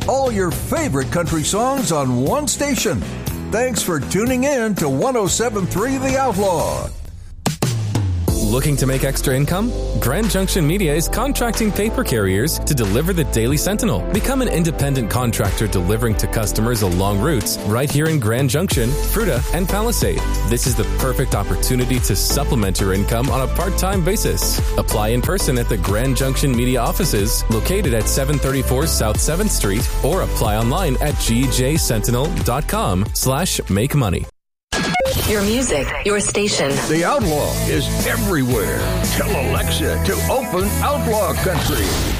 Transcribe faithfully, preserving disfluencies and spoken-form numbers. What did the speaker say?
All your favorite country songs on one station. Thanks for tuning in to one oh seven point three The Outlaw. Looking to make extra income? Grand Junction Media is contracting paper carriers to deliver the Daily Sentinel. Become an independent contractor delivering to customers along routes right here in Grand Junction, Fruita, and Palisade. This is the perfect opportunity to supplement your income on a part-time basis. Apply in person at the Grand Junction Media offices located at seven thirty-four South seventh Street or apply online at g j sentinel dot com slash make money. Your music, your station. The Outlaw is everywhere. Tell Alexa to open Outlaw Country.